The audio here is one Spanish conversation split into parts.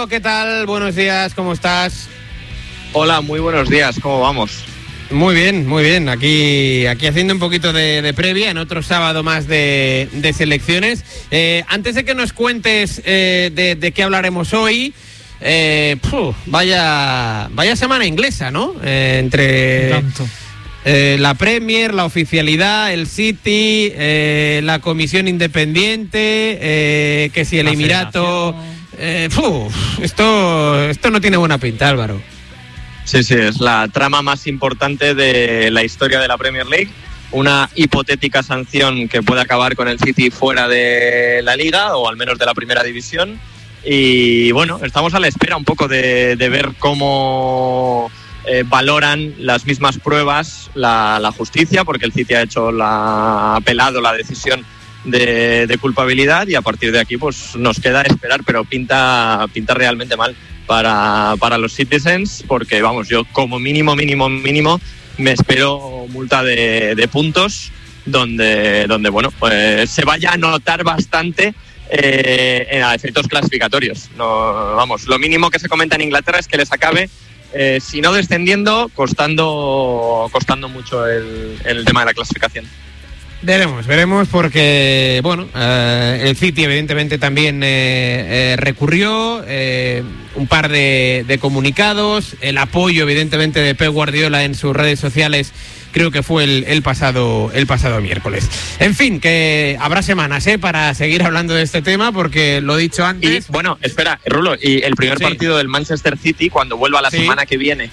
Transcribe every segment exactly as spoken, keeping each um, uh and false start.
Rulo, ¿qué tal? Buenos días, ¿cómo estás? Hola, muy buenos días, ¿cómo vamos? Muy bien, muy bien. Aquí, aquí haciendo un poquito de, de previa en otro sábado más de, de selecciones. Eh, antes de que nos cuentes eh, de, de qué hablaremos hoy, eh, puf, vaya, vaya semana inglesa, ¿no? Eh, entre Tanto. Eh, la Premier, la oficialidad, el City, eh, la comisión independiente, eh, que si el La Emirato... Eh, puf, esto, esto no tiene buena pinta, Álvaro. Sí, sí, es la trama más importante de la historia de la Premier League. Una hipotética sanción que puede acabar con el City fuera de la Liga, o al menos de la Primera División. Y bueno, estamos a la espera un poco de, de ver cómo eh, valoran las mismas pruebas la, la justicia, porque el City ha hecho la, ha apelado la decisión de, de culpabilidad, y a partir de aquí pues nos queda esperar, pero pinta, pinta realmente mal para, para los Citizens, porque vamos, yo como mínimo, mínimo, mínimo me espero multa de, de puntos donde, donde bueno, pues se vaya a notar bastante eh, a efectos clasificatorios. No, vamos, lo mínimo que se comenta en Inglaterra es que les acabe, eh, si no descendiendo, costando, costando mucho el, el tema de la clasificación. Veremos, veremos porque, bueno, eh, el City evidentemente también eh, eh, recurrió, eh, un par de, de comunicados, el apoyo evidentemente de Pep Guardiola en sus redes sociales, creo que fue el, el, pasado, el pasado miércoles. En fin, que habrá semanas ¿eh? para seguir hablando de este tema, porque lo he dicho antes... Y, bueno, espera, Rulo, y el primer sí. partido del Manchester City, cuando vuelva la sí. semana que viene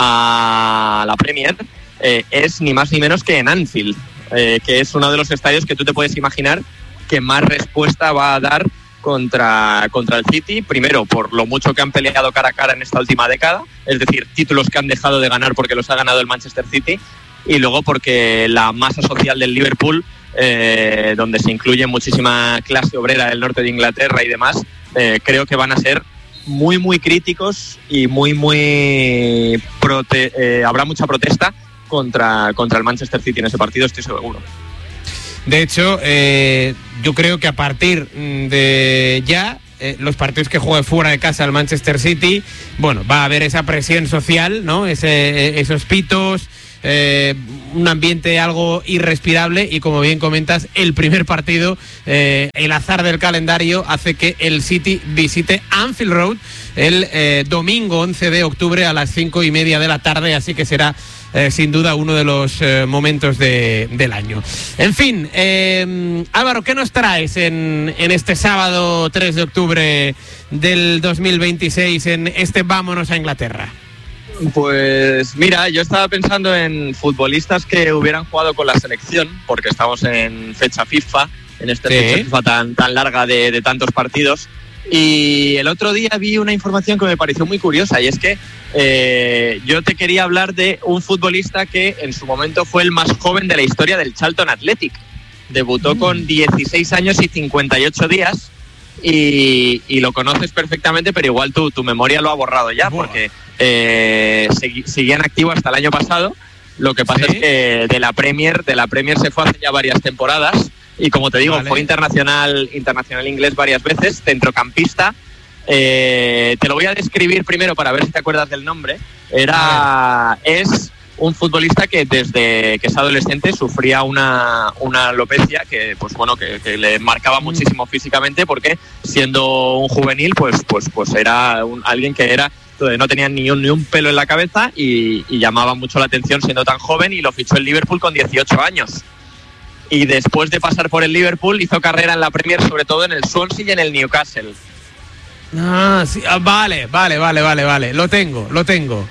a la Premier, eh, es ni más ni menos que en Anfield. Eh, que es uno de los estadios que tú te puedes imaginar que más respuesta va a dar contra, contra el City, primero por lo mucho que han peleado cara a cara en esta última década, es decir, títulos que han dejado de ganar porque los ha ganado el Manchester City, y luego porque la masa social del Liverpool, eh, donde se incluye muchísima clase obrera del norte de Inglaterra y demás, eh, creo que van a ser muy muy críticos y muy muy prote- eh, habrá mucha protesta contra, contra el Manchester City en ese partido, estoy seguro. De hecho, eh, yo creo que a partir de ya, eh, los partidos que juegue fuera de casa el Manchester City, bueno, va a haber esa presión social, ¿no? Ese, esos pitos, eh, un ambiente algo irrespirable, y como bien comentas, el primer partido, eh, el azar del calendario hace que el City visite Anfield Road el eh, domingo once de octubre a las cinco y media de la tarde, así que será Eh, sin duda uno de los eh, momentos de, del año. En fin, eh, Álvaro, ¿qué nos traes en, en este sábado tres de octubre del dos mil veintiséis en este Vámonos a Inglaterra? Pues mira, yo estaba pensando en futbolistas que hubieran jugado con la selección, porque estamos en fecha FIFA, en esta sí. fecha FIFA tan, tan larga de, de tantos partidos. Y el otro día vi una información que me pareció muy curiosa, y es que eh, yo te quería hablar de un futbolista que en su momento fue el más joven de la historia del Charlton Athletic. Debutó mm. con dieciséis años y cincuenta y ocho días, y, y lo conoces perfectamente, pero igual tu, tu memoria lo ha borrado ya, Buah. porque eh, segui, seguía en activo hasta el año pasado. Lo que pasa ¿Sí? es que de la Premier, de la Premier se fue hace ya varias temporadas. Y como te digo, vale. fue internacional, internacional inglés varias veces, centrocampista. Eh, te lo voy a describir primero para ver si te acuerdas del nombre. Era, es un futbolista que desde que es adolescente sufría una, una alopecia que, pues bueno, que, que le marcaba muchísimo físicamente, porque siendo un juvenil, pues, pues, pues era un, alguien que era no tenía ni un, ni un pelo en la cabeza, y, y llamaba mucho la atención siendo tan joven, y lo fichó el Liverpool con dieciocho años. Y después de pasar por el Liverpool, hizo carrera en la Premier, sobre todo en el Swansea y en el Newcastle. Ah, sí, ah, vale, vale, vale, vale, vale. Lo tengo, lo tengo.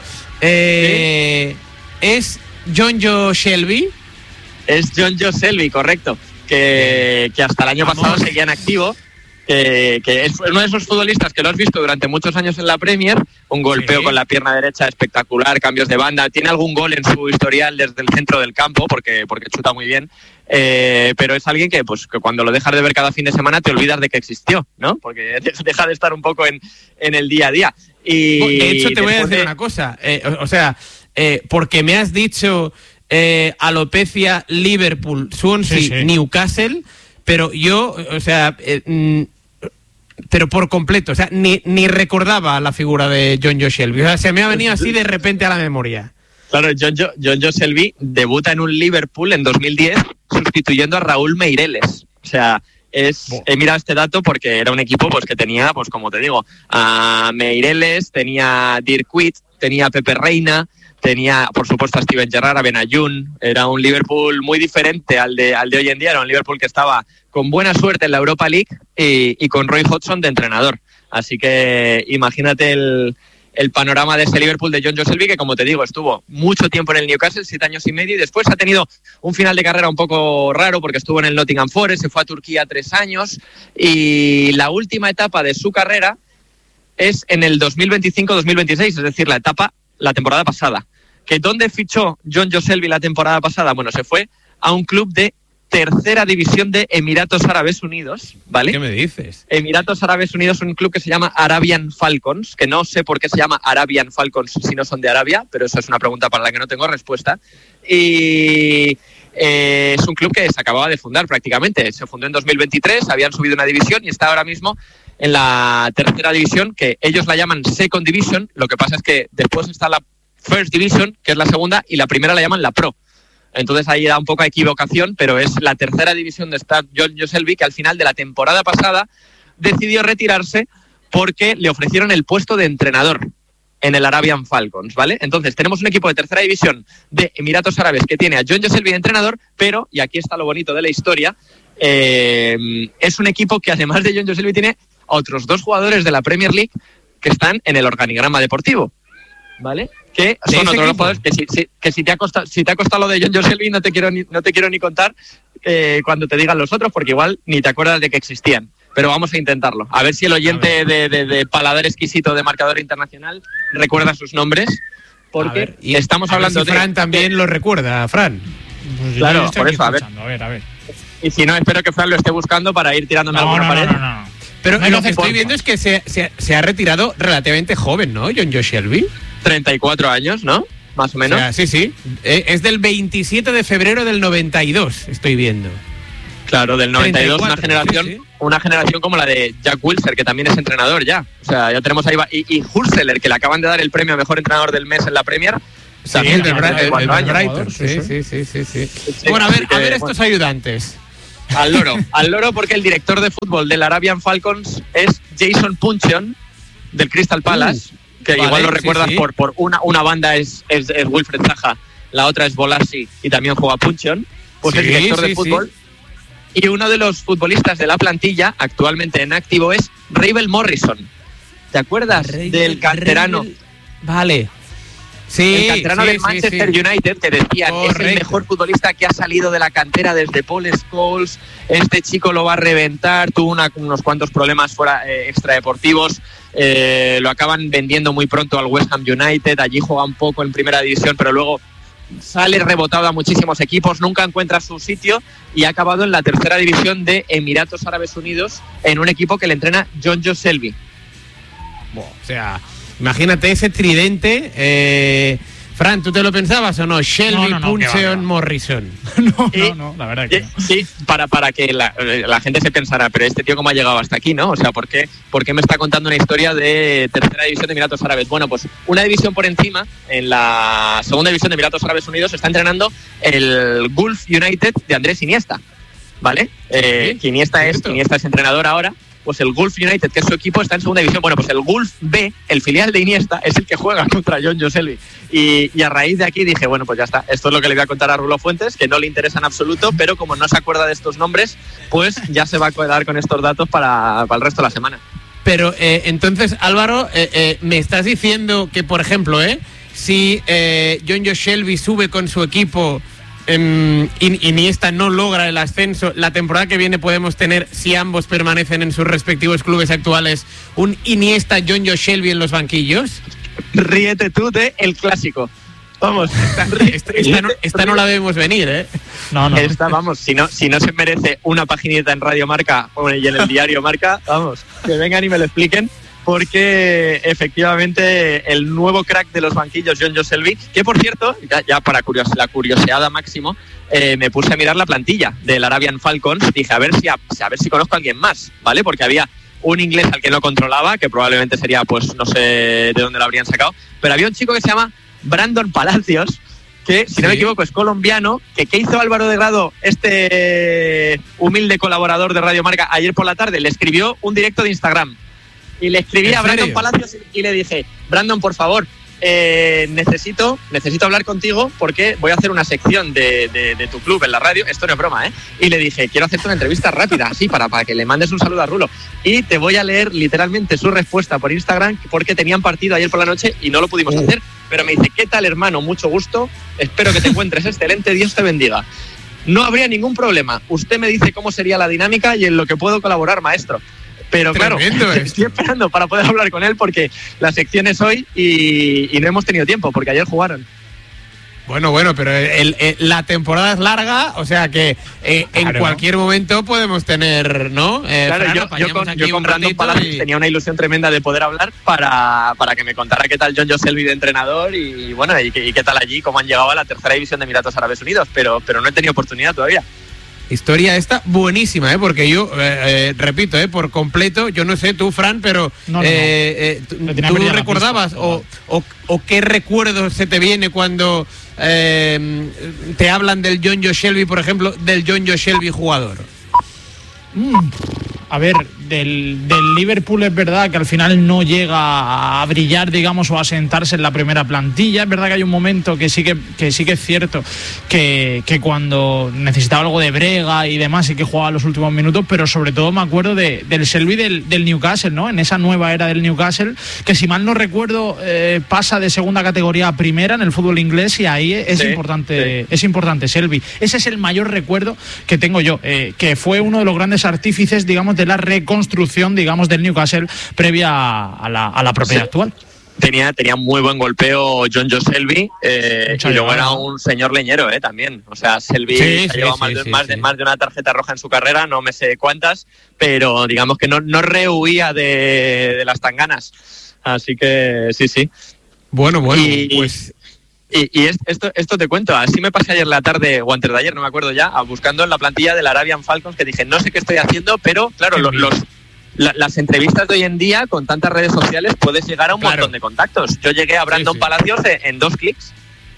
Eh, ¿Sí? ¿Es Jonjo Shelvey? Es Jonjo Shelvey, correcto. Que, que hasta el año Vamos. pasado seguía en activo. Que, que es uno de esos futbolistas que lo has visto durante muchos años en la Premier, un golpeo sí. con la pierna derecha espectacular, cambios de banda, tiene algún gol en su historial desde el centro del campo, porque, porque chuta muy bien, eh, pero es alguien que, pues, que cuando lo dejas de ver cada fin de semana te olvidas de que existió, ¿no? Porque deja de estar un poco en, en el día a día. Y de hecho te voy a decir de... una cosa, eh, o, o sea, eh, porque me has dicho eh, alopecia, Liverpool, Swansea, sí, sí. Newcastle, pero yo, o sea... Eh, pero por completo, o sea, ni, ni recordaba la figura de John Joe Shelby, o sea, se me ha venido así de repente a la memoria. Claro, John Joe, John Joe Shelby debuta en un Liverpool en dos mil diez sustituyendo a Raúl Meireles, o sea... Es, he mirado este dato porque era un equipo pues que tenía, pues como te digo, a Meireles, tenía a Dirk Kuyt, tenía a Pepe Reina, tenía por supuesto a Steven Gerrard, a Benayoun. Era un Liverpool muy diferente al de, al de hoy en día. Era un Liverpool que estaba con buena suerte en la Europa League y, y con Roy Hodgson de entrenador. Así que imagínate el, el panorama de ese Liverpool de John Joe Shelby, que como te digo, estuvo mucho tiempo en el Newcastle, siete años y medio, y después ha tenido un final de carrera un poco raro porque estuvo en el Nottingham Forest, se fue a Turquía tres años, y la última etapa de su carrera es en el dos mil veinticinco dos mil veintiséis, es decir, la etapa, la temporada pasada. ¿Que dónde fichó John Joe Shelby la temporada pasada? Bueno, se fue a un club de tercera división de Emiratos Árabes Unidos, ¿vale? ¿Qué me dices? Emiratos Árabes Unidos es un club que se llama Arabian Falcons, que no sé por qué se llama Arabian Falcons si no son de Arabia, pero eso es una pregunta para la que no tengo respuesta. Y eh, es un club que se acababa de fundar prácticamente. Se fundó en dos mil veintitrés, habían subido una división y está ahora mismo en la tercera división, que ellos la llaman Second Division. Lo que pasa es que después está la First Division, que es la segunda, y la primera la llaman la Pro. Entonces ahí da un poco de equivocación, pero es la tercera división de Stade John Joe Shelby, que al final de la temporada pasada decidió retirarse porque le ofrecieron el puesto de entrenador en el Arabian Falcons, ¿vale? Entonces tenemos un equipo de tercera división de Emiratos Árabes que tiene a John Joe Shelby de entrenador, pero, y aquí está lo bonito de la historia, eh, es un equipo que además de John Joe Shelby tiene otros dos jugadores de la Premier League que están en el organigrama deportivo, ¿vale? Que son otros jugadores que, si, si, que si, te ha costado, si te ha costado lo de John Joe Shelby no te quiero ni, no te quiero ni contar eh, cuando te digan los otros, porque igual ni te acuerdas de que existían. Pero vamos a intentarlo. A ver si el oyente de, de, de Paladar Exquisito de Marcador Internacional recuerda sus nombres, porque ver, y estamos a hablando ver si Fran de... también lo recuerda, Fran. Pues claro, por eso, a ver. a ver, a ver. Y si no, espero que Fran lo esté buscando para ir tirándome No, alguna no, pared. no, no, no. Pero No lo que hace estoy por- viendo es que se, se, se ha retirado relativamente joven, ¿no? John Joe Shelby. treinta y cuatro años, ¿no? Más o menos. O sea, sí, sí. Eh, Es del veintisiete de febrero del noventa y dos, estoy viendo. Claro, del noventa y dos, una treinta y cuatro, generación, sí, sí. una generación como la de Jack Wilshere, que también es entrenador ya. O sea, ya tenemos ahí va- y, y Hurseler, que le acaban de dar el premio a mejor entrenador del mes en la Premier. También el del tiene Bra- el- el cuatro del años. Brighton. sí, Sí, sí. sí, sí, sí, sí. Sí, Bueno, a así ver, que, a ver bueno. estos ayudantes. Al loro, al loro porque el director de fútbol del Arabian Falcons es Jason Puncheon, del Crystal Palace, Uh, que vale, igual lo sí, recuerdas sí. por, por una, una banda es, es, es Wilfred Zaha, la otra es Bolassi y también juega Puncheon, pues Sí, es director sí, de fútbol. Y uno de los futbolistas de la plantilla, actualmente en activo, es Ravel Morrison. ¿Te acuerdas Ravel- del canterano? Ravel- Vale. Sí, el canterano sí, del sí, Manchester sí. United, que decían es el Correcto. mejor futbolista que ha salido de la cantera desde Paul Scholes, este chico lo va a reventar, tuvo una- unos cuantos problemas fuera eh, extradeportivos, eh, lo acaban vendiendo muy pronto al West Ham United, allí juega un poco en primera división, pero luego sale rebotado a muchísimos equipos, nunca encuentra su sitio y ha acabado en la tercera división de Emiratos Árabes Unidos en un equipo que le entrena John Joe Shelby. Buah, o sea, imagínate ese tridente. Eh, Fran, ¿tú te lo pensabas o no? Shelby, No, no, no, que va, que Puncheon, va. Morrison. No, Y- no, no, la verdad que Eh, no. Sí, para, para que la, la gente se pensara, pero este tío cómo ha llegado hasta aquí, ¿no? O sea, ¿por qué, ¿por qué me está contando una historia de tercera división de Emiratos Árabes? Bueno, pues una división por encima, en la segunda división de Emiratos Árabes Unidos, está entrenando el Gulf United de Andrés Iniesta, ¿vale? Eh, que Iniesta es, cierto. Iniesta es entrenador ahora. Pues el Gulf United, que es su equipo, está en segunda división. Bueno, pues el Gulf B, el filial de Iniesta, es el que juega contra John Joe Shelby. Y, y a raíz de aquí dije, bueno, pues ya está. Esto es lo que le voy a contar a Rulo Fuentes, que no le interesa en absoluto, pero como no se acuerda de estos nombres, pues ya se va a quedar con estos datos para, para el resto de la semana. Pero eh, entonces, Álvaro, eh, eh, me estás diciendo que, por ejemplo, eh, si eh, John Joe Shelby sube con su equipo eh, y Iniesta no logra el ascenso, la temporada que viene podemos tener, si ambos permanecen en sus respectivos clubes actuales, un Iniesta John Joe Shelby en los banquillos. Ríete tú de el clásico. Vamos, Esta, esta- esta no, esta no la debemos venir, ¿eh? No, no. Esta, vamos, si no, si no se merece una paginita en Radio Marca o en- y en el diario Marca, vamos, que vengan y me lo expliquen, porque efectivamente el nuevo crack de los banquillos, John Joe Shelby, que por cierto, ya, ya para curios, la curiosidad máximo, eh, me puse a mirar la plantilla del Arabian Falcons, dije a ver si a, a ver si conozco a alguien más, ¿vale? Porque había un inglés al que no controlaba, que probablemente sería, pues no sé de dónde lo habrían sacado, pero había un chico que se llama Brandon Palacios, que si no me equivoco es colombiano, que ¿qué hizo Álvaro de Grado, este humilde colaborador de Radio Marca, ayer por la tarde? Le escribió un directo de Instagram y le escribí a Brandon Palacios y le dije, Brandon, por favor, eh, necesito necesito hablar contigo porque voy a hacer una sección de, de, de tu club en la radio, esto no es broma, ¿eh? Y le dije, quiero hacerte una entrevista rápida, así, para, para que le mandes un saludo a Rulo, y te voy a leer literalmente su respuesta por Instagram porque tenían partido ayer por la noche y no lo pudimos uh. hacer. Pero me dice, ¿qué tal, hermano? Mucho gusto, espero que te encuentres excelente, Dios te bendiga. No habría ningún problema, usted me dice cómo sería la dinámica y en lo que puedo colaborar, maestro. Pero claro, estoy esperando para poder hablar con él porque la sección es hoy y, y no hemos tenido tiempo porque ayer jugaron. Bueno, bueno, pero el, el, la temporada es larga, o sea que eh, claro. en cualquier momento podemos tener, ¿no? Eh, claro, Fran, yo, yo con, yo con Brandon Palacios y... tenía una ilusión tremenda de poder hablar para, para que me contara qué tal John Joe Shelby de entrenador y bueno, y, y qué tal allí, cómo han llegado a la tercera división de Emiratos Árabes Unidos, pero, pero no he tenido oportunidad todavía. Historia esta buenísima, ¿eh? Porque yo, eh, eh, repito, ¿eh? por completo, yo no sé tú, Fran, pero no, no, eh, no. Eh, ¿tú recordabas o, o, o qué recuerdo se te viene cuando eh, te hablan del John Joe Shelby, por ejemplo, del John Joe Shelby jugador? Mm, a ver, del, del Liverpool es verdad que al final no llega a brillar, digamos, o a sentarse en la primera plantilla. Es verdad que hay un momento que sí que, que, sí que es cierto que, que cuando necesitaba algo de brega y demás sí que jugaba los últimos minutos, pero sobre todo me acuerdo de, del Shelby del, del Newcastle, ¿no? En esa nueva era del Newcastle, que si mal no recuerdo eh, pasa de segunda categoría a primera en el fútbol inglés y ahí es sí, importante sí. es importante Shelby. Ese es el mayor recuerdo que tengo yo, eh, que fue uno de los grandes artífices, digamos, de la reconstrucción construcción, digamos, del Newcastle previa a la, a la propiedad sí. actual. Tenía, tenía muy buen golpeo John Joe Shelby eh, y luego era un señor leñero eh, también. O sea, Shelby sí, se ha sí, llevado sí, más, de, sí, más, sí. De, más de una tarjeta roja en su carrera, no me sé cuántas, pero digamos que no, no rehuía de, de las tanganas. Así que sí, sí. Bueno, bueno, y, pues... Y, y esto, esto te cuento, así me pasé ayer la tarde, o antes de ayer, no me acuerdo ya, buscando en la plantilla del Arabian Falcons, que dije, no sé qué estoy haciendo, pero claro, los, los, la, las entrevistas de hoy en día, con tantas redes sociales, puedes llegar a un claro. montón de contactos. Yo llegué a Brandon sí, sí. Palacios en, en dos clics.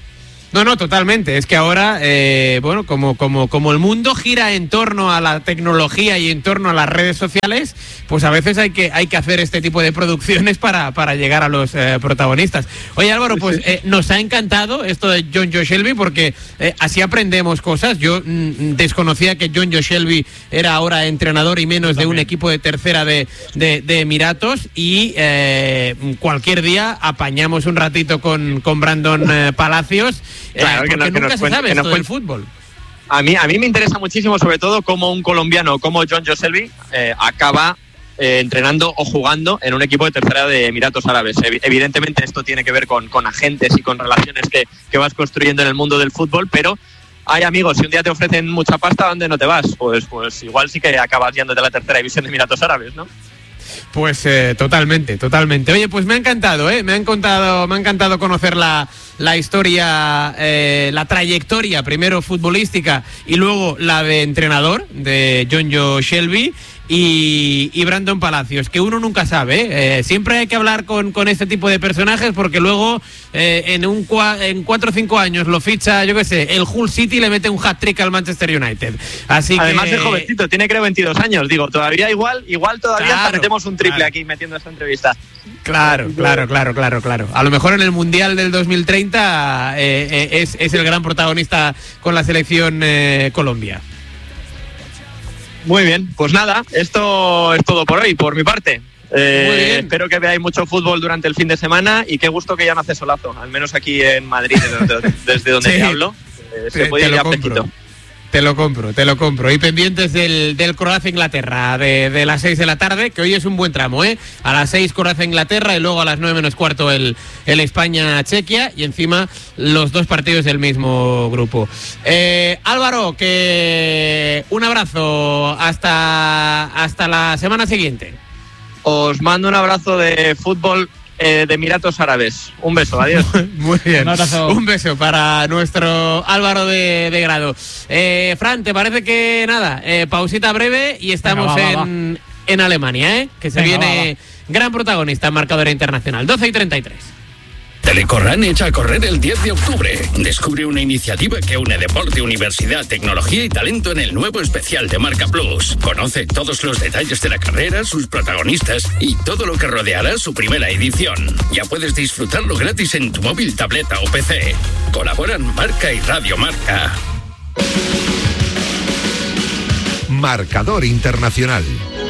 No, no, totalmente. Es que ahora, eh, bueno, como, como, como el mundo gira en torno a la tecnología y en torno a las redes sociales, pues a veces hay que, hay que hacer este tipo de producciones para, para llegar a los eh, protagonistas. Oye, Álvaro, pues eh, nos ha encantado esto de John Joe Shelby porque eh, así aprendemos cosas. Yo mm, desconocía que John Joe Shelby era ahora entrenador y menos de un equipo de tercera de, de, de Emiratos y eh, cualquier día apañamos un ratito con, con Brandon eh, Palacios. Claro, eh, que, no, nunca que nos se cuente, sabe que esto nos del fútbol. A mí, a mí me interesa muchísimo, sobre todo, cómo un colombiano como John Joe Shelby eh, acaba eh, entrenando o jugando en un equipo de tercera de Emiratos Árabes. Evidentemente esto tiene que ver con, con agentes y con relaciones que, que vas construyendo en el mundo del fútbol, pero hay amigos, si un día te ofrecen mucha pasta, ¿dónde no te vas? Pues, pues igual sí que acabas yéndote a la tercera división de Emiratos Árabes, ¿no? Pues eh, totalmente, totalmente. Oye, pues me ha encantado, ¿eh? Me ha encantado, me ha encantado conocer la, la historia, eh, la trayectoria, primero futbolística y luego la de entrenador de John Joe Shelby y, y Brandon Palacios, que uno nunca sabe, ¿eh? Eh, siempre hay que hablar con, con este tipo de personajes porque luego eh, en un cua, en cuatro o cinco años lo ficha, yo qué sé, el Hull City y le mete un hat-trick al Manchester United. Así Además que... es jovencito, tiene creo veintidós años, digo, todavía igual, igual todavía claro, hasta metemos un triple claro. aquí metiendo esta entrevista. Claro, claro, claro, claro, claro. A lo mejor en el Mundial del dos mil treinta eh, eh, es, es el gran protagonista con la selección eh, Colombia. Muy bien, pues nada, esto es todo por hoy, por mi parte. Eh, Muy bien. Espero que veáis mucho fútbol durante el fin de semana y qué gusto que ya no hace solazo, al menos aquí en Madrid, desde, desde donde sí. te hablo. Eh, se te, puede te ir a fresquito. Te lo compro, te lo compro. Y pendientes del, del Croacia-Inglaterra de, de las seis de la tarde, que hoy es un buen tramo, ¿eh? A las seis Croacia-Inglaterra y luego a las nueve menos cuarto el, el España-Chequia y encima los dos partidos del mismo grupo. Eh, Álvaro, que un abrazo hasta, hasta la semana siguiente. Os mando un abrazo de fútbol eh, de Emiratos Árabes. Un beso, adiós. Muy bien. Un abrazo. Un beso para nuestro Álvaro de, de Grado. Eh, Fran, ¿te parece que nada? Eh, pausita breve y estamos Venga, va, en, va, en Alemania, ¿eh? Que se Venga, viene va, va. gran protagonista en marcador internacional. doce y treinta y tres. Telecorran echa a correr el diez de octubre. Descubre una iniciativa que une deporte, universidad, tecnología y talento en el nuevo especial de Marca Plus. Conoce todos los detalles de la carrera, sus protagonistas y todo lo que rodeará su primera edición. Ya puedes disfrutarlo gratis en tu móvil, tableta o P C. Colaboran Marca y Radio Marca. Marcador Internacional.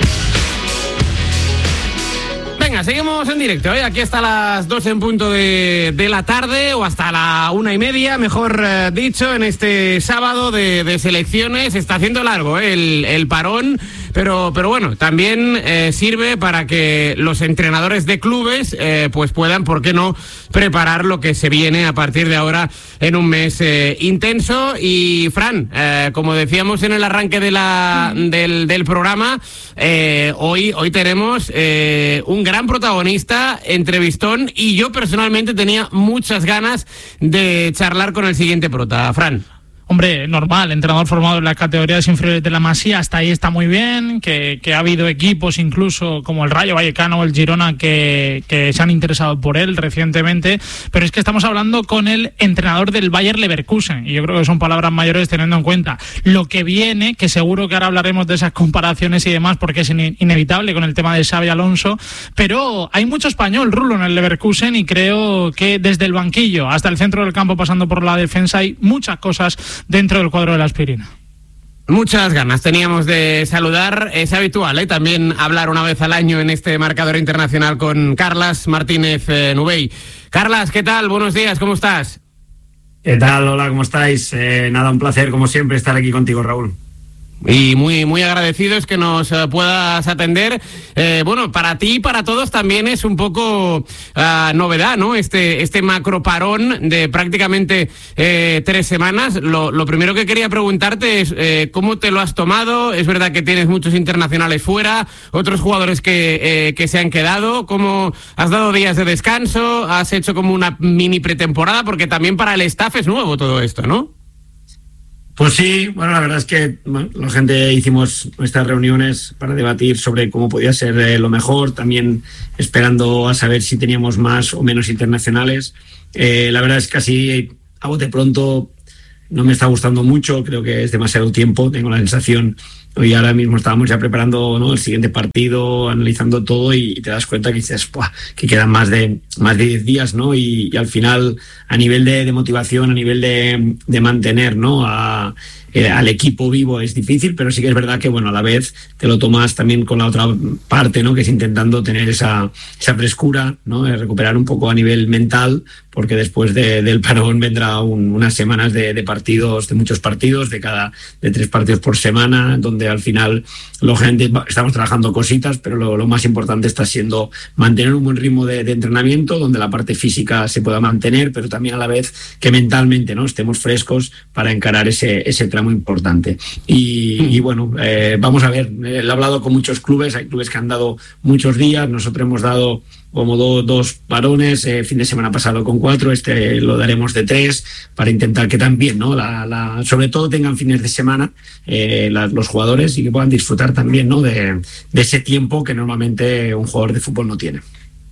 Venga, seguimos en directo, ¿eh? Aquí hasta las dos en punto de, de la tarde, o hasta la una y media, mejor eh, dicho, en este sábado de, de selecciones. Está haciendo largo, ¿eh? el, el parón, pero, pero bueno, también eh, sirve para que los entrenadores de clubes eh, pues puedan, ¿por qué no?, preparar lo que se viene a partir de ahora en un mes eh, intenso. Y Fran, eh, como decíamos en el arranque de la, del, del programa, eh, hoy, hoy tenemos eh, un gran protagonista, entrevistón, y yo personalmente tenía muchas ganas de charlar con el siguiente prota. Fran. Hombre, normal, entrenador formado en las categorías inferiores de la Masía, hasta ahí está muy bien, que, que ha habido equipos incluso como el Rayo Vallecano o el Girona que, que se han interesado por él recientemente, pero es que estamos hablando con el entrenador del Bayer Leverkusen, y yo creo que son palabras mayores teniendo en cuenta lo que viene, que seguro que ahora hablaremos de esas comparaciones y demás, porque es in- inevitable con el tema de Xabi Alonso, pero hay mucho español, Rulo, en el Leverkusen, y creo que desde el banquillo hasta el centro del campo, pasando por la defensa, hay muchas cosas dentro del cuadro de la Aspirina. Muchas ganas teníamos de saludar. Es habitual, ¿eh?, también hablar una vez al año en este marcador internacional con Carlas Martínez eh, Nubey. Carlas, ¿qué tal? Buenos días, ¿cómo estás? ¿Qué tal? Hola, ¿cómo estáis? Eh, nada, un placer, como siempre, estar aquí contigo, Raúl. Y muy muy agradecidos que nos uh, puedas atender. Eh, bueno, para ti y para todos también es un poco uh, novedad, ¿no? Este este macro parón de prácticamente eh, tres semanas. Lo, lo primero que quería preguntarte es eh, ¿cómo te lo has tomado? Es verdad que tienes muchos internacionales fuera, otros jugadores que, eh, que se han quedado. ¿Cómo has dado días de descanso? ¿Has hecho como una mini pretemporada? Porque también para el staff es nuevo todo esto, ¿no? Pues sí, bueno, la verdad es que bueno, la gente hicimos nuestras reuniones para debatir sobre cómo podía ser eh, lo mejor, también esperando a saber si teníamos más o menos internacionales. Eh, la verdad es que así a bote pronto no me está gustando mucho, creo que es demasiado tiempo, tengo la sensación. Hoy ahora mismo estábamos ya preparando, ¿no?, el siguiente partido, analizando todo, y, y te das cuenta que dices, ¡buah!, que quedan más de más de diez días, ¿no? Y, y al final, a nivel de, de motivación, a nivel de, de mantener, ¿no?, a, eh, al equipo vivo es difícil, pero sí que es verdad que, bueno, a la vez te lo tomas también con la otra parte, ¿no?, que es intentando tener esa, esa frescura, ¿no?, de recuperar un poco a nivel mental, porque después de, del parón vendrá un, unas semanas de, de partidos, de muchos partidos, de cada de tres partidos por semana, donde al final la gente estamos trabajando cositas, pero lo, lo más importante está siendo mantener un buen ritmo de, de entrenamiento, donde la parte física se pueda mantener, pero también a la vez que mentalmente, ¿no?, estemos frescos para encarar ese, ese tramo importante. Y, y bueno, eh, vamos a ver, eh, he hablado con muchos clubes, hay clubes que han dado muchos días, nosotros hemos dado como do, dos parones, eh, fin de semana pasado con cuatro, este lo daremos de tres, para intentar que también, ¿no?, la, la, sobre todo tengan fines de semana eh, la, los jugadores, y que puedan disfrutar también, ¿no?, de, de ese tiempo que normalmente un jugador de fútbol no tiene.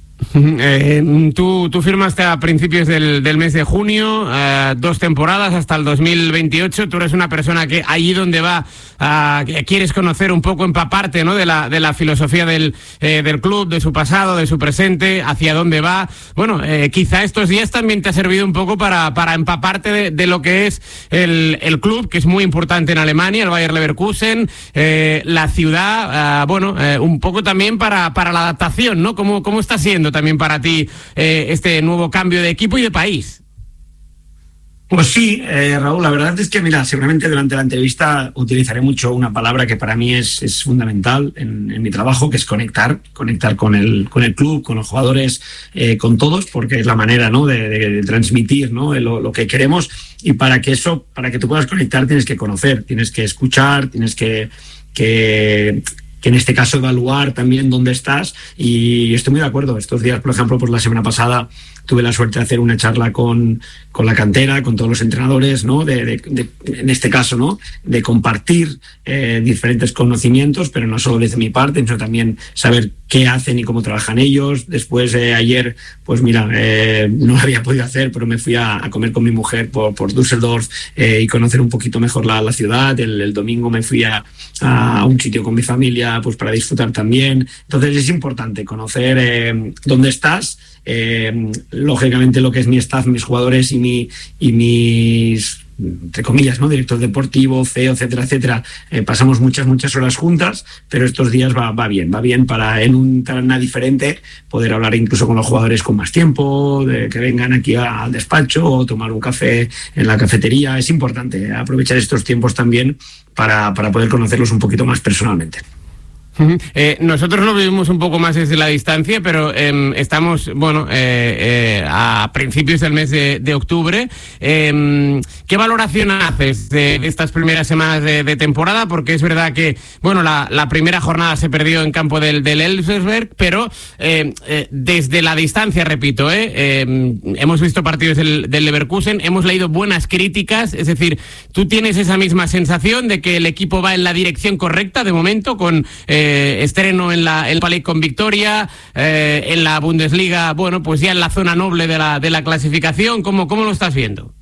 Eh, tú, tú firmaste a principios del, del mes de junio, eh, dos temporadas hasta el dos mil veintiocho. Tú eres una persona que allí donde va uh, quieres conocer un poco, empaparte, ¿no?, de la, de la filosofía del, eh, del club, de su pasado, de su presente, hacia dónde va. Bueno, eh, quizá estos días también te ha servido un poco para, para empaparte de, de lo que es el, el club, que es muy importante en Alemania, el Bayer Leverkusen, eh, la ciudad, uh, bueno, eh, un poco también para, para la adaptación, ¿no? ¿Cómo, cómo está siendo también para ti eh, este nuevo cambio de equipo y de país? Pues sí, eh, Raúl, la verdad es que, mira, seguramente durante la entrevista utilizaré mucho una palabra que para mí es, es fundamental en, en mi trabajo, que es conectar, conectar con el, con el club, con los jugadores, eh, con todos, porque es la manera, ¿no?, de, de, de transmitir, ¿no?, lo, lo que queremos. Y para que eso, para que tú puedas conectar, tienes que conocer, tienes que escuchar, tienes que, que que en este caso evaluar también dónde estás, y estoy muy de acuerdo. Estos días, por ejemplo, pues la semana pasada tuve la suerte de hacer una charla con, con la cantera, con todos los entrenadores, ¿no? De, de, de, en este caso, ¿no? De compartir eh, diferentes conocimientos, pero no solo desde mi parte, sino también saber qué hacen y cómo trabajan ellos. Después, eh, ayer, pues mira, eh, no lo había podido hacer, pero me fui a, a comer con mi mujer por, por Düsseldorf eh, y conocer un poquito mejor la, la ciudad. El, el domingo me fui a, a un sitio con mi familia, pues para disfrutar también. Entonces es importante conocer eh, dónde estás. Eh, lógicamente lo que es mi staff, mis jugadores y, mi, y mis, entre comillas, ¿no? Director deportivo, C E O, etcétera, etcétera, eh, pasamos muchas, muchas horas juntas, pero estos días va, va bien, va bien para en un tarana diferente poder hablar incluso con los jugadores con más tiempo, de que vengan aquí a, al despacho o tomar un café en la cafetería. Es importante aprovechar estos tiempos también para, para poder conocerlos un poquito más personalmente. Eh, nosotros lo vivimos un poco más desde la distancia, pero eh, estamos, bueno, eh, eh, a principios del mes de, de octubre. Eh, ¿Qué valoración haces de, de estas primeras semanas de, de temporada? Porque es verdad que, bueno, la, la primera jornada se perdió en campo del, del Elversberg, pero eh, eh, desde la distancia, repito, eh, eh, hemos visto partidos del, del Leverkusen, hemos leído buenas críticas, es decir, ¿tú tienes esa misma sensación de que el equipo va en la dirección correcta de momento con... Eh, Eh, estreno en la el Palais con victoria, eh, en la Bundesliga, bueno, pues ya en la zona noble de la, de la clasificación? ¿Cómo, cómo lo estás viendo?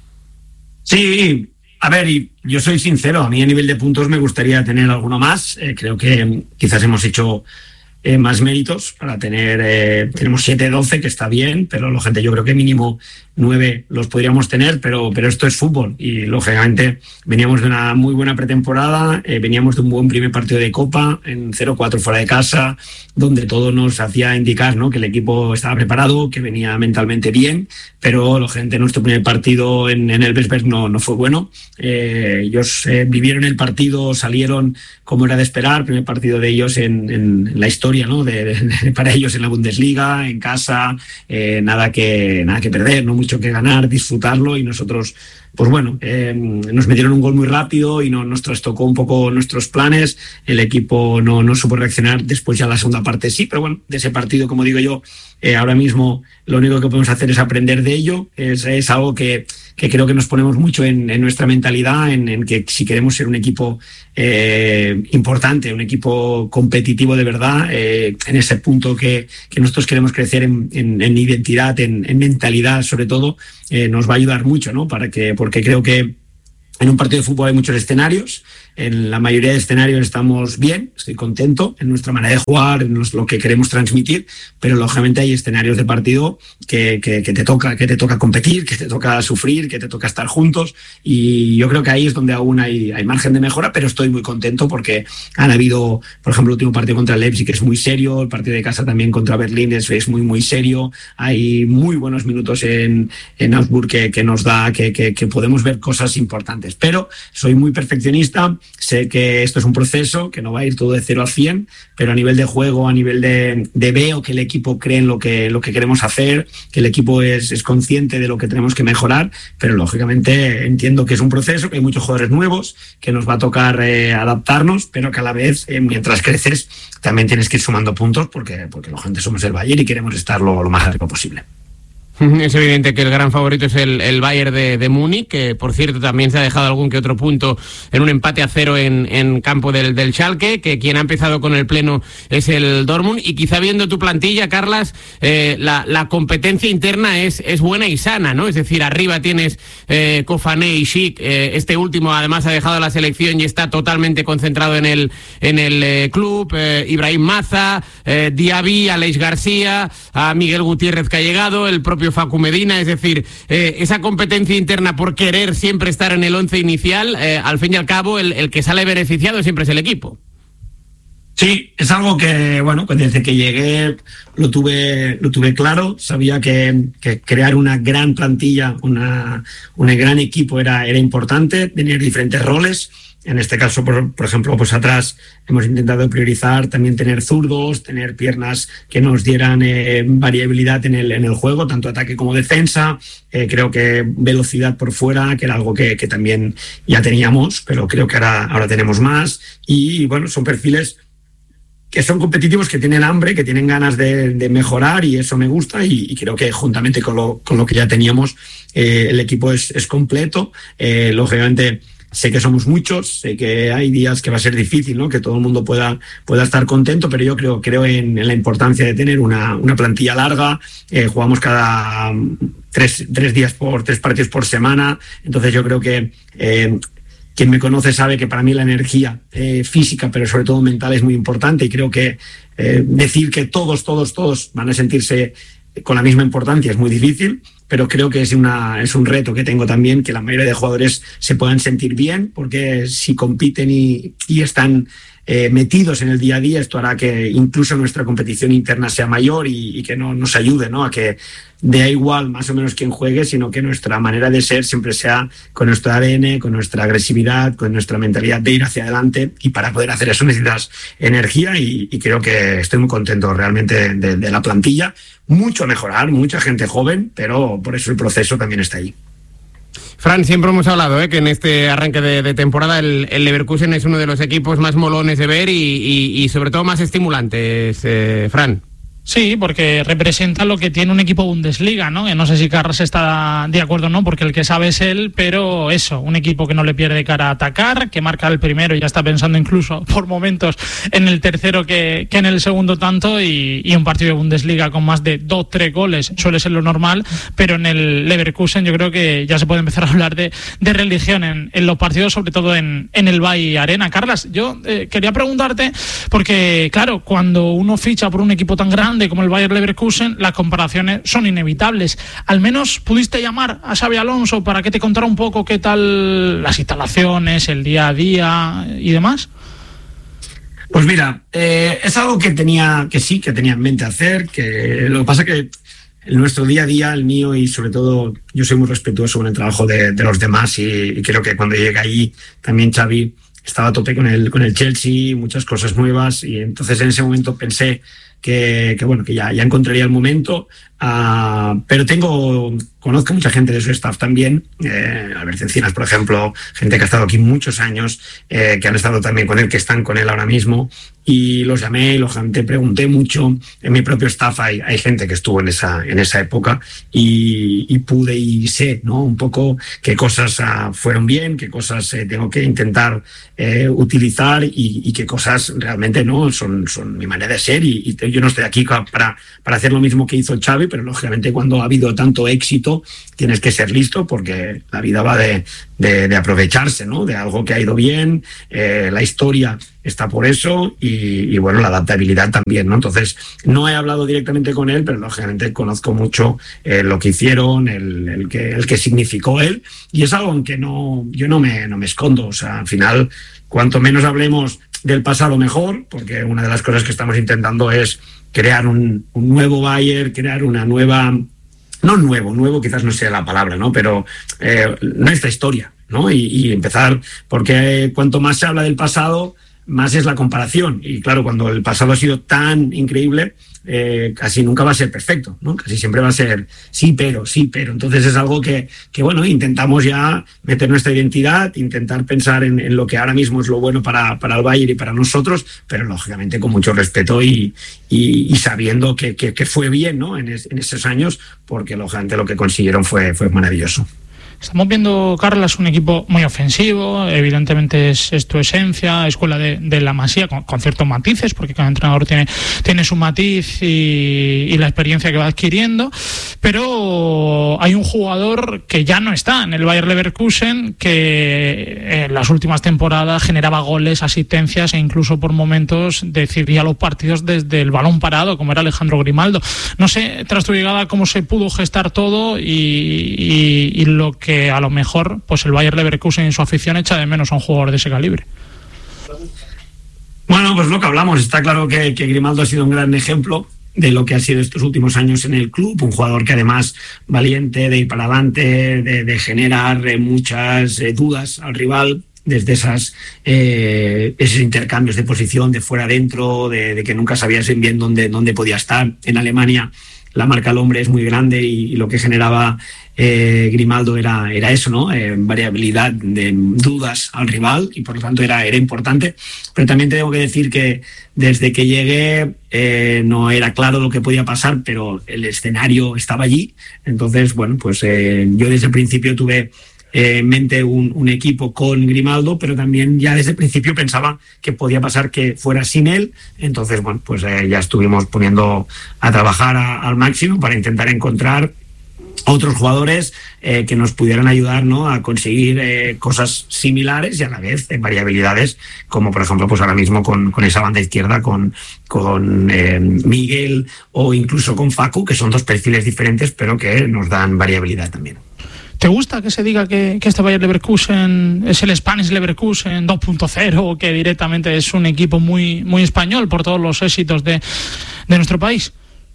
Sí, a ver, y yo soy sincero, a mí a nivel de puntos me gustaría tener alguno más. Eh, creo que quizás hemos hecho eh, más méritos para tener, eh, tenemos siete doce, que está bien, pero lógicamente yo creo que mínimo nueve los podríamos tener, pero, pero esto es fútbol y lógicamente veníamos de una muy buena pretemporada, eh, veníamos de un buen primer partido de Copa en cero cuatro fuera de casa, donde todo nos hacía indicar, ¿no? Que el equipo estaba preparado, que venía mentalmente bien, pero lógicamente nuestro primer partido en, en Elversberg no, no fue bueno. Eh, ellos eh, vivieron el partido, salieron como era de esperar, primer partido de ellos en, en, en la historia, ¿no? de, de, de, para ellos en la Bundesliga, en casa, eh, nada que nada que perder, no mucho que ganar, disfrutarlo, y nosotros, pues bueno, eh, nos metieron un gol muy rápido y no, nos trastocó un poco nuestros planes. El equipo no, no supo reaccionar. Después ya la segunda parte sí, pero bueno, de ese partido, como digo yo, eh, ahora mismo lo único que podemos hacer es aprender de ello. Es, es algo que, que creo que nos ponemos mucho en, en nuestra mentalidad, en, en que si queremos ser un equipo eh, importante, un equipo competitivo de verdad, eh, en ese punto que, que nosotros queremos crecer en, en, en identidad, en, en mentalidad sobre todo, eh, nos va a ayudar mucho, ¿no? Para que, porque creo que en un partido de fútbol hay muchos escenarios. En la mayoría de escenarios estamos bien, estoy contento en nuestra manera de jugar, en lo que queremos transmitir, pero lógicamente hay escenarios de partido que, que, que, te toca, que te toca competir, que te toca sufrir, que te toca estar juntos, y yo creo que ahí es donde aún hay, hay margen de mejora, pero estoy muy contento porque han habido, por ejemplo, el último partido contra el Leipzig, que es muy serio, el partido de casa también contra Berlín es, es muy, muy serio, hay muy buenos minutos en, en Augsburg que, que nos da, que, que, que podemos ver cosas importantes, pero soy muy perfeccionista. Sé que esto es un proceso, que no va a ir todo de cero a cien, pero a nivel de juego, a nivel de, de veo que el equipo cree en lo que, lo que queremos hacer, que el equipo es, es consciente de lo que tenemos que mejorar, pero lógicamente entiendo que es un proceso, que hay muchos jugadores nuevos, que nos va a tocar eh, adaptarnos, pero que a la vez, eh, mientras creces, también tienes que ir sumando puntos, porque, porque lógicamente somos el Bayern y queremos estar lo, lo más arriba posible. Es evidente que el gran favorito es el, el Bayern de, de Múnich, que por cierto también se ha dejado algún que otro punto en un empate a cero en, en campo del, del Schalke, que quien ha empezado con el pleno es el Dortmund, y quizá viendo tu plantilla, Carlas, eh, la, la competencia interna es, es buena y sana, ¿no? Es decir, arriba tienes eh, Kofané y Schick, eh, este último además ha dejado la selección y está totalmente concentrado en el, en el eh, club, eh, Ibrahim Maza, eh, Diaby, Aleix García, a Miguel Gutiérrez que ha llegado, el propio Facu Medina, es decir, eh, esa competencia interna por querer siempre estar en el once inicial, eh, al fin y al cabo el, el que sale beneficiado siempre es el equipo. Sí, es algo que, bueno, pues desde que llegué lo tuve, lo tuve claro. Sabía que, que crear una gran plantilla, una, un gran equipo era, era importante, tener diferentes roles. En este caso, por, por ejemplo, pues atrás hemos intentado priorizar también tener zurdos, tener piernas que nos dieran eh, variabilidad en el, en el juego, tanto ataque como defensa. Eh, creo que velocidad por fuera, que era algo que, que también ya teníamos, pero creo que ahora, ahora tenemos más. Y bueno, son perfiles que son competitivos, que tienen hambre, que tienen ganas de, de mejorar, y eso me gusta, y, y creo que juntamente con lo, con lo que ya teníamos, eh, el equipo es, es completo. Eh, lógicamente sé que somos muchos, sé que hay días que va a ser difícil, ¿no?, que todo el mundo pueda, pueda estar contento, pero yo creo, creo en, en la importancia de tener una, una plantilla larga. Eh, jugamos cada tres, tres días por tres partidos por semana, entonces yo creo que eh, quien me conoce sabe que para mí la energía eh, física, pero sobre todo mental, es muy importante, y creo que eh, decir que todos, todos, todos van a sentirse con la misma importancia es muy difícil, pero creo que es, una, es un reto que tengo también, que la mayoría de jugadores se puedan sentir bien, porque si compiten y, y están eh, metidos en el día a día, esto hará que incluso nuestra competición interna sea mayor, y, y que no, nos ayude, ¿no?, a que da igual más o menos quién juegue, sino que nuestra manera de ser siempre sea con nuestro A D N, con nuestra agresividad, con nuestra mentalidad de ir hacia adelante, y para poder hacer eso necesitas energía, y, y creo que estoy muy contento realmente de, de la plantilla. Mucho a mejorar, mucha gente joven, pero por eso el proceso también está ahí. Fran, siempre hemos hablado ¿eh? que en este arranque de, de temporada el, el Leverkusen es uno de los equipos más molones de ver y, y, y sobre todo más estimulantes, eh, Fran. Sí, porque representa lo que tiene un equipo Bundesliga, ¿no? Que no sé si Carlos está de acuerdo o no, porque el que sabe es él, pero eso, un equipo que no le pierde cara a atacar, que marca el primero y ya está pensando incluso por momentos en el tercero que, que en el segundo tanto, y, y un partido de Bundesliga con más de dos, tres goles suele ser lo normal, pero en el Leverkusen yo creo que ya se puede empezar a hablar de, de religión en, en los partidos, sobre todo en, en el Bay Arena. Carlos, yo eh, quería preguntarte, porque claro, cuando uno ficha por un equipo tan grande como el Bayer Leverkusen, las comparaciones son inevitables. Al menos pudiste llamar a Xabi Alonso para que te contara un poco qué tal las instalaciones, el día a día y demás. Pues mira, eh, es algo que tenía, que sí, que tenía en mente hacer, que lo que pasa que en nuestro día a día, el mío, y sobre todo yo soy muy respetuoso con el trabajo de, de los demás, y, y creo que cuando llegué ahí también Xabi estaba a tope con el, con el Chelsea, muchas cosas nuevas, y entonces en ese momento pensé que, que bueno, que ya, ya encontraría el momento, uh, pero tengo, conozco mucha gente de su staff también, eh, Albert Encinas, por ejemplo, gente que ha estado aquí muchos años, eh, que han estado también con él, que están con él ahora mismo, y los llamé y los te pregunté mucho. En mi propio staff hay, hay gente que estuvo en esa, en esa época, y, y pude y sé, ¿no?, un poco qué cosas uh, fueron bien, qué cosas eh, tengo que intentar eh, utilizar, y, y qué cosas realmente no son, son mi manera de ser, y, y te, yo no estoy aquí para, para hacer lo mismo que hizo Xavi, pero lógicamente cuando ha habido tanto éxito tienes que ser listo, porque la vida va de, de, de aprovecharse, ¿no?, de algo que ha ido bien, eh, la historia está por eso, y, y bueno, la adaptabilidad también, ¿no? Entonces, no he hablado directamente con él, pero lógicamente conozco mucho eh, lo que hicieron, el, el, que, el que significó él, y es algo en que no, yo no me, no me escondo. O sea, al final, cuanto menos hablemos del pasado, mejor, porque una de las cosas que estamos intentando es crear un, un nuevo Bayern, crear una nueva, no nuevo, nuevo quizás no sea la palabra, ¿no?, pero eh, nuestra historia, ¿no? Y, y empezar, porque cuanto más se habla del pasado, más es la comparación, y claro, cuando el pasado ha sido tan increíble, eh, casi nunca va a ser perfecto, ¿no? Casi siempre va a ser sí, pero, sí, pero. Entonces es algo que, que bueno, intentamos ya meter nuestra identidad, intentar pensar en, en lo que ahora mismo es lo bueno para, para el Bayern y para nosotros, pero lógicamente con mucho respeto y, y, y sabiendo que, que, que fue bien, ¿no?, en, es, en esos años, porque lógicamente lo que consiguieron fue, fue maravilloso. Estamos viendo, Carlos, un equipo muy ofensivo, evidentemente es, es tu esencia, escuela de, de la Masía, con, con ciertos matices, porque cada entrenador tiene, tiene su matiz y, y la experiencia que va adquiriendo, pero hay un jugador que ya no está en el Bayer Leverkusen, que en las últimas temporadas generaba goles, asistencias e incluso por momentos decidía los partidos desde el balón parado, como era Alejandro Grimaldo. No sé, tras tu llegada, cómo se pudo gestar todo y, y, y lo que que a lo mejor pues el Bayer Leverkusen y su afición echa de menos a un jugador de ese calibre. Bueno, pues lo que hablamos, está claro que, que Grimaldo ha sido un gran ejemplo de lo que ha sido estos últimos años en el club, un jugador que además valiente de ir para adelante, de, de generar eh, muchas eh, dudas al rival, desde esas eh, esos intercambios de posición, de fuera adentro, de, de que nunca sabías bien dónde, dónde podía estar. En Alemania la marca al hombre es muy grande, y, y lo que generaba eh, Grimaldo era, era eso, ¿no? Eh, variabilidad de dudas al rival y por lo tanto era, era importante. Pero también tengo que decir que desde que llegué eh, no era claro lo que podía pasar, pero el escenario estaba allí. Entonces, bueno, pues eh, yo desde el principio tuve en mente un, un equipo con Grimaldo, pero también ya desde el principio pensaba que podía pasar que fuera sin él. Entonces, bueno, pues eh, ya estuvimos poniendo a trabajar a, al máximo para intentar encontrar otros jugadores eh, que nos pudieran ayudar, ¿no?, a conseguir eh, cosas similares y a la vez en variabilidades, como por ejemplo pues ahora mismo con, con esa banda izquierda, con, con eh, Miguel o incluso con Facu, que son dos perfiles diferentes pero que nos dan variabilidad también. ¿Te gusta que se diga que, que este Bayer Leverkusen es el Spanish Leverkusen dos punto cero o que directamente es un equipo muy, muy español por todos los éxitos de, de nuestro país?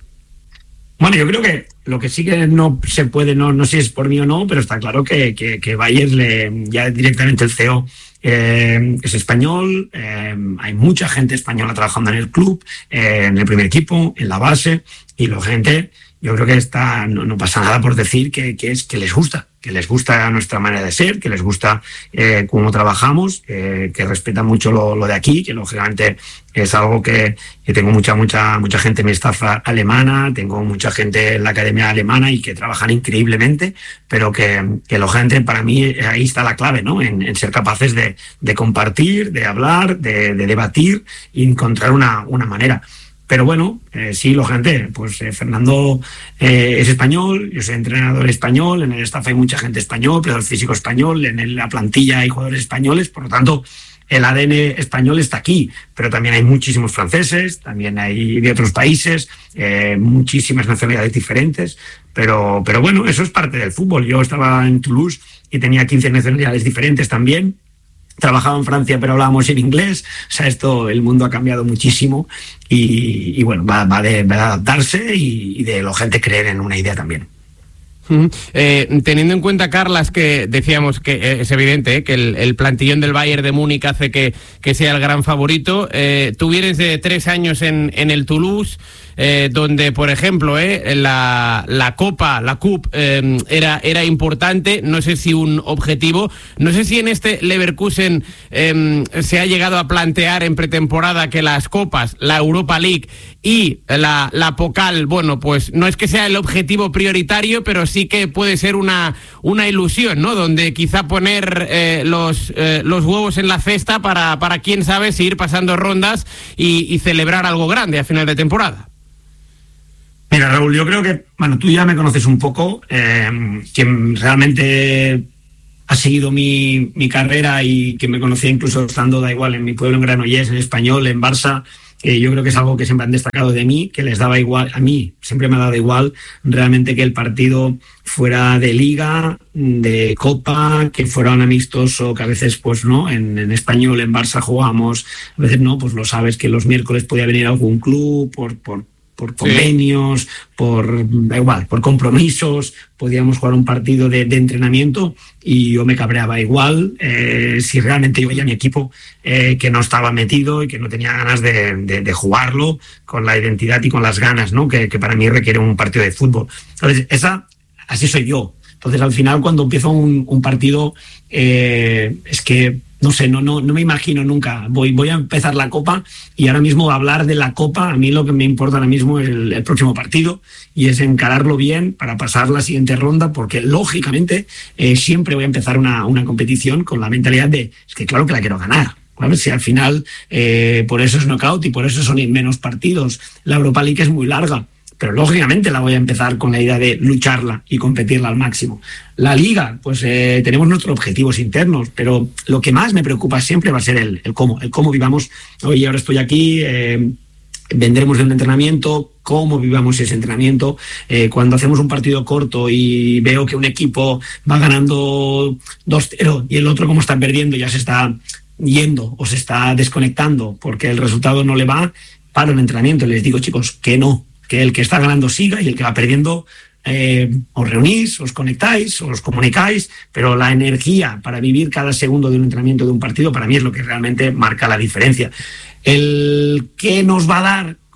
Bueno, yo creo que lo que sí que no se puede, no, no sé si es por mí o no, pero está claro que, que, que Bayer, le, ya directamente el C E O eh, es español, eh, hay mucha gente española trabajando en el club, eh, en el primer equipo, en la base, y la gente, yo creo que está, no, no pasa nada por decir que, que, es, que les gusta, que les gusta nuestra manera de ser, que les gusta eh, cómo trabajamos, eh, que respetan mucho lo, lo de aquí, que lógicamente es algo que, que tengo mucha, mucha, mucha gente en mi staff alemana, tengo mucha gente en la academia alemana y que trabajan increíblemente, pero que, que lógicamente para mí ahí está la clave, ¿no? En, en ser capaces de, de compartir, de hablar, de, de debatir y encontrar una, una manera. Pero bueno, eh, sí, lógicamente, pues eh, Fernando eh, es español, yo soy entrenador español, en el staff hay mucha gente español, pero el físico español, en la plantilla hay jugadores españoles, por lo tanto el A D N español está aquí, pero también hay muchísimos franceses, también hay de otros países, eh, muchísimas nacionalidades diferentes, pero, pero bueno, eso es parte del fútbol. Yo estaba en Toulouse y tenía quince nacionalidades diferentes también. Trabajaba en Francia, pero hablábamos en inglés. O sea, esto, el mundo ha cambiado muchísimo y, y bueno, va, va, de, va de adaptarse y, y de la gente creer en una idea también. Uh-huh. Eh, teniendo en cuenta, Carlas, que decíamos que es evidente eh, que el, el plantillón del Bayern de Múnich hace que, que sea el gran favorito, eh, tú vienes de tres años en, en el Toulouse, eh, donde, por ejemplo, eh, la, la Copa, la Cup, eh, era, era importante, no sé si un objetivo, no sé si en este Leverkusen eh, se ha llegado a plantear en pretemporada que las Copas, la Europa League y la, la Pokal, bueno, pues no es que sea el objetivo prioritario, pero sí que puede ser una, una ilusión, ¿no? Donde quizá poner eh, los, eh, los huevos en la cesta para, para quién sabe, seguir pasando rondas y, y celebrar algo grande a final de temporada. Mira, Raúl, yo creo que, bueno, tú ya me conoces un poco, eh, quien realmente ha seguido mi, mi carrera y que me conocía incluso estando, da igual, en mi pueblo, en Granollers, en Español, en Barça, eh, yo creo que es algo que siempre han destacado de mí, que les daba igual, a mí siempre me ha dado igual realmente que el partido fuera de liga, de copa, que fuera un amistoso, que a veces pues no, en, en Español, en Barça jugamos, a veces no, pues lo sabes que los miércoles podía venir algún club por... por por convenios, sí. por da igual, por compromisos, podíamos jugar un partido de, de entrenamiento y yo me cabreaba igual eh, si realmente yo veía a mi equipo eh, que no estaba metido y que no tenía ganas de, de, de jugarlo con la identidad y con las ganas, ¿no? que, que para mí requiere un partido de fútbol. Entonces, esa, así soy yo. Entonces, al final, cuando empiezo un, un partido, eh, es que No sé, no, no, no me imagino nunca. Voy, voy a empezar la Copa y ahora mismo hablar de la Copa, a mí lo que me importa ahora mismo es el, el próximo partido y es encararlo bien para pasar la siguiente ronda, porque lógicamente eh, siempre voy a empezar una, una competición con la mentalidad de, es que claro que la quiero ganar. A ver si al final, eh, por eso es knockout y por eso son menos partidos. La Europa League es muy larga, pero lógicamente la voy a empezar con la idea de lucharla y competirla al máximo. La Liga, pues eh, tenemos nuestros objetivos internos, pero lo que más me preocupa siempre va a ser el, el cómo, el cómo vivamos. Oye, ahora estoy aquí, eh, vendremos de un entrenamiento, cómo vivamos ese entrenamiento. Eh, cuando hacemos un partido corto y veo que un equipo va ganando dos cero y el otro como está perdiendo ya se está yendo o se está desconectando porque el resultado no le va, paro el entrenamiento y les digo, chicos, que no, que el que está ganando siga y el que va perdiendo eh, os reunís, os conectáis, os comunicáis, pero la energía para vivir cada segundo de un entrenamiento, de un partido, para mí es lo que realmente marca la diferencia. El qué nos va a dar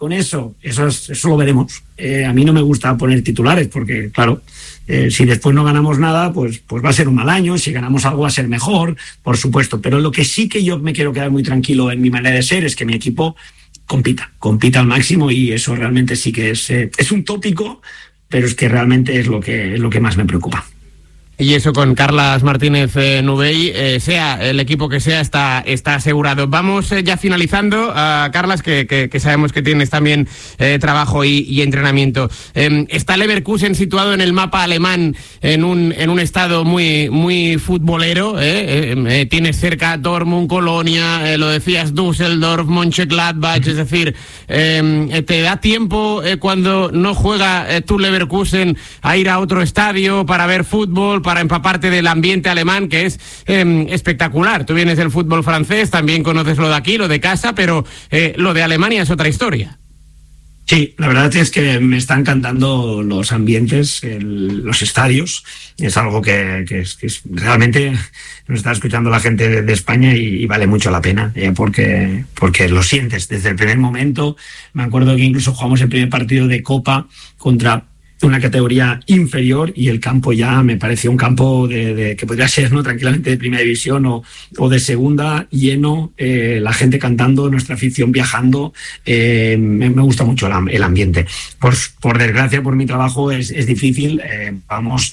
con eso, eso, es, eso lo veremos. Eh, a mí no me gusta poner titulares porque, claro, eh, si después no ganamos nada, pues, pues va a ser un mal año. Si ganamos algo va a ser mejor, por supuesto. Pero lo que sí que yo me quiero quedar muy tranquilo en mi manera de ser es que mi equipo compita, compita al máximo, y eso realmente sí que es, eh, es un tópico, pero es que realmente es lo que, es lo que más me preocupa. Y eso con Carlas Martínez eh, Nubey, eh, sea el equipo que sea, está, está asegurado. Vamos eh, ya finalizando, uh, Carlas, que, que, que sabemos que tienes también eh, trabajo y, y entrenamiento. Eh, está Leverkusen situado en el mapa alemán, en un, en un estado muy, muy futbolero. Eh, eh, eh, tienes cerca Dortmund, Colonia, eh, lo decías, Düsseldorf, Mönchengladbach, es decir, eh, ¿te da tiempo eh, cuando no juega eh, tu Leverkusen a ir a otro estadio para ver fútbol, para empaparte del ambiente alemán, que es eh, espectacular? Tú vienes del fútbol francés, también conoces lo de aquí, lo de casa, pero eh, lo de Alemania es otra historia. Sí, la verdad es que me están encantando los ambientes, el, los estadios. Es algo que, que, es, que es, realmente nos está escuchando la gente de, de España y, y vale mucho la pena, eh, porque, porque lo sientes desde el primer momento. Me acuerdo que incluso jugamos el primer partido de Copa contra una categoría inferior y el campo ya me pareció un campo de, de, que podría ser, ¿no?, tranquilamente de primera división o, o de segunda, lleno, eh, la gente cantando, nuestra afición viajando. Eh, me, me gusta mucho el, el ambiente. Por, por desgracia, por mi trabajo es, es difícil, eh, vamos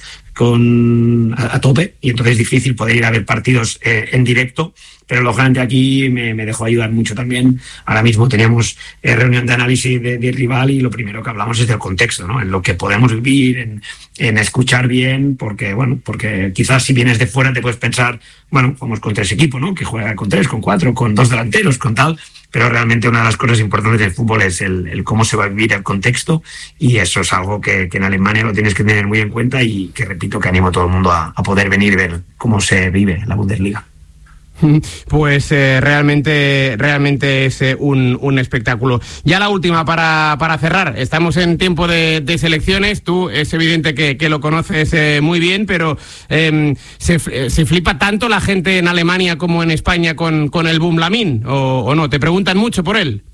con a, a tope, y entonces es difícil poder ir a ver partidos eh, en directo, pero lógicamente aquí me, me dejó ayudar mucho también. Ahora mismo teníamos eh, reunión de análisis de, de rival, y lo primero que hablamos es del contexto, ¿no?, en lo que podemos vivir, en, en escuchar bien, porque bueno, porque quizás si vienes de fuera te puedes pensar, bueno, vamos con tres equipos, ¿no?, que juegan con tres, con cuatro, con dos delanteros, con tal, pero realmente una de las cosas importantes del fútbol es el, el cómo se va a vivir el contexto, y eso es algo que, que en Alemania lo tienes que tener muy en cuenta, y que repito que animo a todo el mundo a, a poder venir y ver cómo se vive la Bundesliga. Pues eh, realmente realmente es eh, un, un espectáculo. Ya la última para, para cerrar. Estamos en tiempo de, de selecciones. Tú es evidente que, que lo conoces eh, muy bien, pero eh, ¿se, ¿se flipa tanto la gente en Alemania como en España con, con el boom Lamine? ¿O, ¿O no? ¿Te preguntan mucho por él?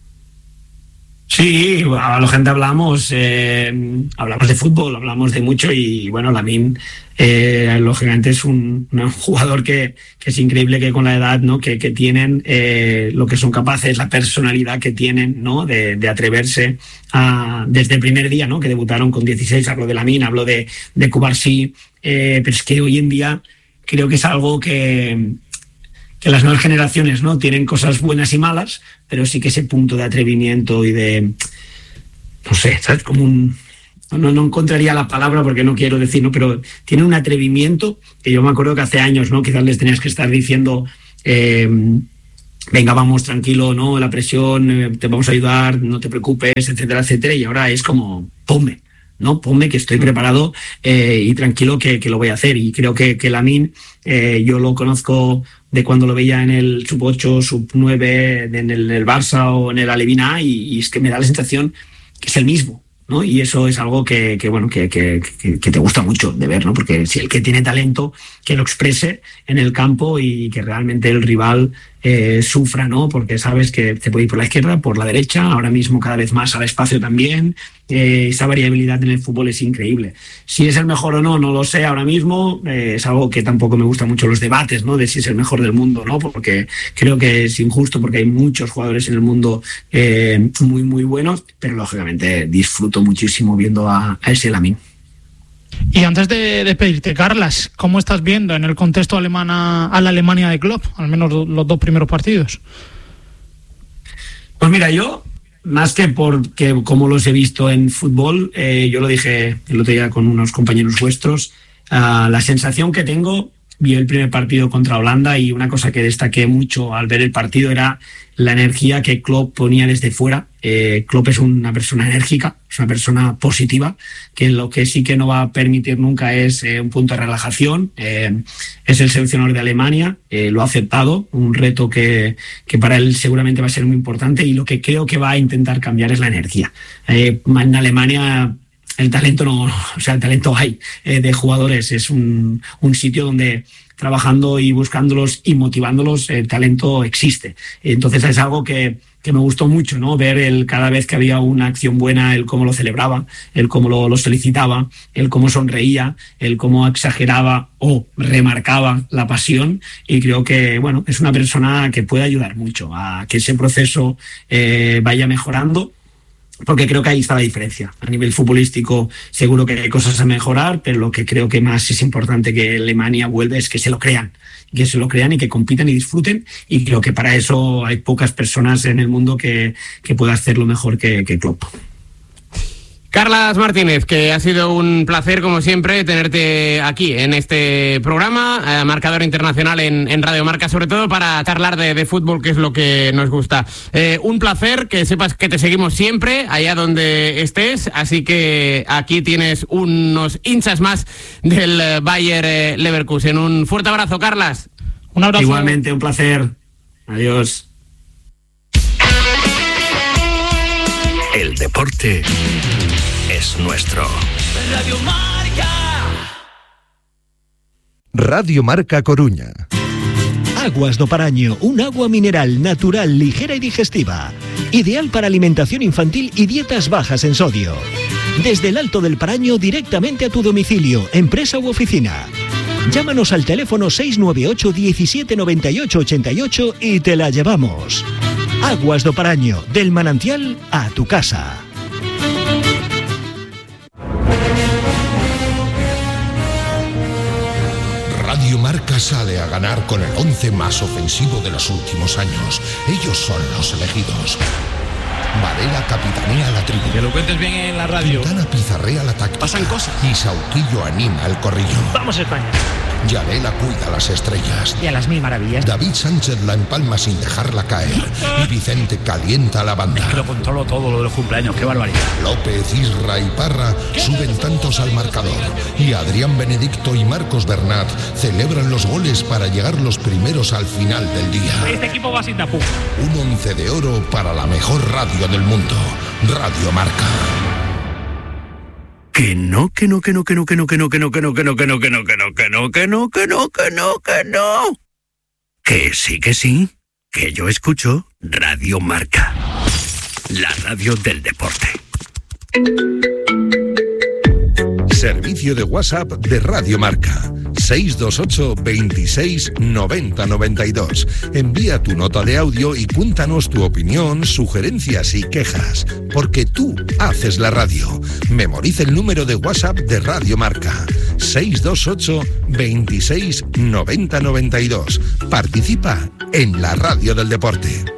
Sí, a la gente hablamos, eh, hablamos de fútbol, hablamos de mucho, y bueno, Lamine eh, lógicamente es un, un jugador que, que es increíble, que con la edad, ¿no?, que, que tienen, eh, lo que son capaces, la personalidad que tienen, ¿no?, de, de atreverse a, desde el primer día, ¿no?, que debutaron con dieciséis. Hablo de Lamine, hablo de, de Cubarsí, eh, pero es que hoy en día creo que es algo que... que las nuevas generaciones, ¿no?, tienen cosas buenas y malas, pero sí que ese punto de atrevimiento y de, no sé, ¿sabes? Como un... No, no encontraría la palabra porque no quiero decir, ¿no?, pero tiene un atrevimiento que yo me acuerdo que hace años, ¿no?, quizás les tenías que estar diciendo, eh, venga, vamos, tranquilo, ¿no?, la presión, eh, te vamos a ayudar, no te preocupes, etcétera, etcétera, y ahora es como, ponme, ¿no? Ponme que estoy preparado eh, y tranquilo que, que lo voy a hacer. Y creo que, que Lamine, eh, yo lo conozco de cuando lo veía en el sub ocho, sub nueve, en el, el Barça o en el Alevín A, y, y es que me da la sensación que es el mismo, ¿no? Y eso es algo que, que bueno, que, que, que, que te gusta mucho de ver, ¿no? Porque si el que tiene talento, que lo exprese en el campo, y que realmente el rival eh, sufra, ¿no? Porque sabes que te puede ir por la izquierda, por la derecha, ahora mismo cada vez más al espacio también. Eh, esa variabilidad en el fútbol es increíble. Si es el mejor o no, no lo sé ahora mismo. Eh, es algo que tampoco me gustan mucho los debates, ¿no?, de si es el mejor del mundo, ¿no?, porque creo que es injusto, porque hay muchos jugadores en el mundo eh, muy, muy buenos, pero lógicamente disfruto muchísimo viendo a, a ese Lamine. Y antes de despedirte, Carlas, ¿cómo estás viendo en el contexto alemán a, a la Alemania de Klopp, al menos los dos primeros partidos? Pues mira, yo, más que porque como los he visto en fútbol, eh, yo lo dije el otro día con unos compañeros vuestros, uh, la sensación que tengo, vi el primer partido contra Holanda, y una cosa que destaqué mucho al ver el partido era la energía que Klopp ponía desde fuera. Eh, Klopp es una persona enérgica, es una persona positiva, que lo que sí que no va a permitir nunca es eh, un punto de relajación. Eh, es el seleccionador de Alemania, eh, lo ha aceptado, un reto que, que para él seguramente va a ser muy importante, y lo que creo que va a intentar cambiar es la energía. Eh, en Alemania el talento no, o sea, el talento hay eh, de jugadores, es un, un sitio donde trabajando y buscándolos y motivándolos, el talento existe. Entonces es algo que, que me gustó mucho, ¿no? Ver el, cada vez que había una acción buena, el cómo lo celebraba, el cómo lo, lo felicitaba, el cómo sonreía, el cómo exageraba o remarcaba la pasión, y creo que, bueno, es una persona que puede ayudar mucho a que ese proceso eh, vaya mejorando, porque creo que ahí está la diferencia. A nivel futbolístico seguro que hay cosas a mejorar, pero lo que creo que más es importante que Alemania vuelva es que se lo crean, que se lo crean y que compitan y disfruten, y creo que para eso hay pocas personas en el mundo que, que puedan hacerlo mejor que, que Klopp. Carlas Martínez, que ha sido un placer, como siempre, tenerte aquí en este programa, eh, marcador internacional en, en Radio Marca, sobre todo para charlar de, de fútbol, que es lo que nos gusta. Eh, un placer, que sepas que te seguimos siempre, allá donde estés, así que aquí tienes unos hinchas más del eh, Bayer eh, Leverkusen. Un fuerte abrazo, Carlas. Un abrazo. Igualmente, un placer. Adiós. El deporte es nuestro. Radio Marca. Radio Marca Coruña. Aguas do Paraño, un agua mineral natural, ligera y digestiva. Ideal para alimentación infantil y dietas bajas en sodio. Desde el Alto del Paraño directamente a tu domicilio, empresa u oficina. Llámanos al teléfono seis nueve ocho, diecisiete noventa y ocho, ochenta y ocho y te la llevamos. Aguas do Paraño, del manantial a tu casa. Radio Marca sale a ganar con el once más ofensivo de los últimos años. Ellos son los elegidos. Varela capitanea la tribu. Que lo cuentes bien en la radio. Quintana pizarrea la táctica. Pasan cosas. Y Sauquillo anima el corrillo. Vamos España. Yalela cuida las estrellas. Y a las mil maravillas. David Sánchez la empalma sin dejarla caer. Y Vicente calienta la banda. Es que lo controlo todo lo de los cumpleaños, qué barbaridad. López, Isra y Parra suben tantos al marcador. Y Adrián Benedicto y Marcos Bernat celebran los goles para llegar los primeros al final del día. Este equipo va sin tapú. Un once de oro para la mejor radio del mundo. Radio Marca. Que no, que no, que no, que no, que no, que no, que no, que no, que no, que no, que no, que no, que no, que no, que no, que no, que no. Que sí, que sí, que yo escucho Radio Marca, la radio del deporte. Servicio de WhatsApp de Radio Marca. seis dos ocho, veintiséis, noventa, noventa y dos. Envía tu nota de audio y cuéntanos tu opinión, sugerencias y quejas. Porque tú haces la radio. Memoriza el número de WhatsApp de Radio Marca. seis dos ocho, veintiséis, noventa, noventa y dos. Participa en la radio del deporte.